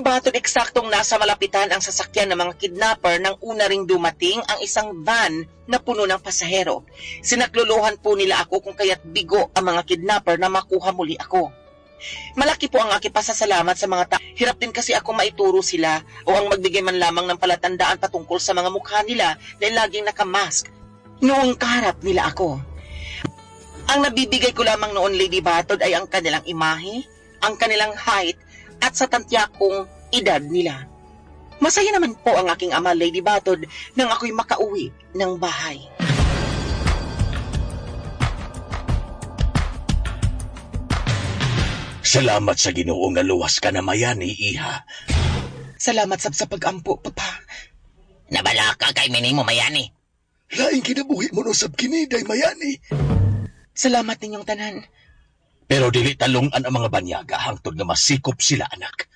Batod eksaktong nasa malapitan ang sasakyan ng mga kidnapper nang una ring dumating ang isang van na puno ng pasahero. Sinakluluhan po nila ako kung kaya't bigo ang mga kidnapper na makuha muli ako. Malaki po ang aking pasasalamat sa mga tao. Hirap din kasi ako maituro sila o ang magbigay man lamang ng palatandaan patungkol sa mga mukha nila dahil laging nakamask noong kaharap nila ako. Ang nabibigay ko lamang noon, Lady Batod, ay ang kanilang imahe, ang kanilang height, at sa tantyakong edad nila. Masaya naman po ang aking ama, Lady Batod, nang ako'y makauwi ng bahay. Salamat sa Ginoo nga luwas ka na mayani, iha. Salamat sa pag-ampo, Papa. Nabala ka kay mini mo, mayani. Laing kinabuhi mo no sab kini, day mayani. Salamat ninyong tanan. Pero dili talungan ang mga banyaga hangtod nga masikop sila, anak.